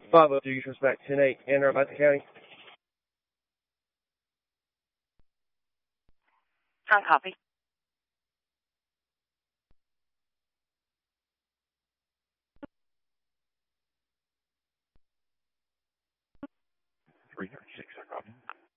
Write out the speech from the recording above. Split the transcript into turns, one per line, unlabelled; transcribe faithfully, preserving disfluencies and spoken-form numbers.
five oh two, respect ten eight, Anne Arlette County.
Strong copy.
three thirty-six, I copy.